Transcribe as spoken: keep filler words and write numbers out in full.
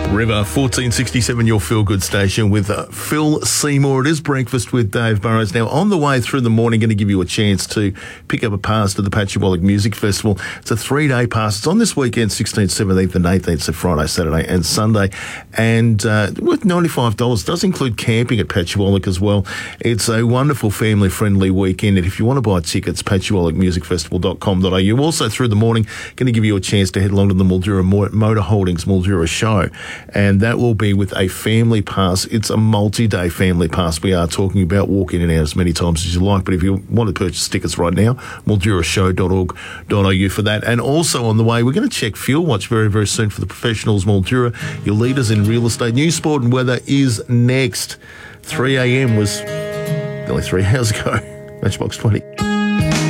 River, fourteen sixty-seven, your feel-good station with uh, Phil Seymour. It is Breakfast with Dave Burrows. Now, on the way through the morning, going to give you a chance to pick up a pass to the Patchawallic Music Festival. It's a three-day pass. It's on this weekend, sixteenth, seventeenth and eighteenth, so Friday, Saturday and Sunday. And uh, worth ninety-five dollars. It does include camping at Patchawallic as well. It's a wonderful family-friendly weekend. And if you want to buy tickets, patchawallic music festival dot com dot a u. Also, through the morning, going to give you a chance to head along to the Mildura Motor Holdings Mildura show. And that will be with a family pass. It's a multi-day family pass. We are talking about walk in and out as many times as you like. But if you want to purchase tickets right now, mildura show dot org dot a u for that. And also on the way, we're going to check Fuel Watch very, very soon for the professionals, Mildura, your leaders in real estate. News, sport and weather is next. three a.m. was nearly three hours ago. Matchbox twenty.